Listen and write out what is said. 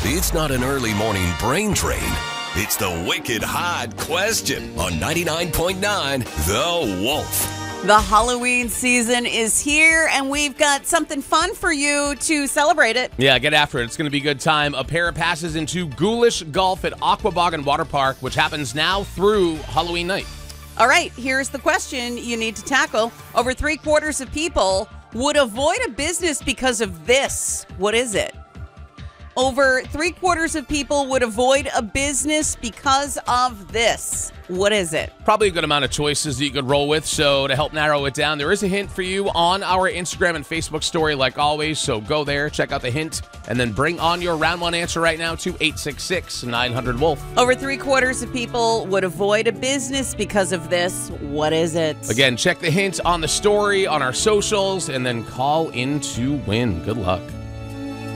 It's not an early morning brain drain. It's the wicked hard question on 99.9 The Wolf. The Halloween season is here, and we've got something fun for you to celebrate it. Yeah, get after it. It's going to be a good time. A pair of passes into Ghoulish Golf at Aquabog Water Park, which happens now through Halloween night. All right, here's the question you need to tackle. Over 3/4 of people would avoid a business because of this. What is it? Over 3/4 of people would avoid a business because of this. What is it? Probably a good amount of choices that you could roll with. So to help narrow it down, there is a hint for you on our Instagram and Facebook story like always. So go there, check out the hint, and then bring on your round one answer right now to 866-900-WOLF. Over 3/4 of people would avoid a business because of this. What is it? Again, check the hint on the story, on our socials, and then call in to win. Good luck.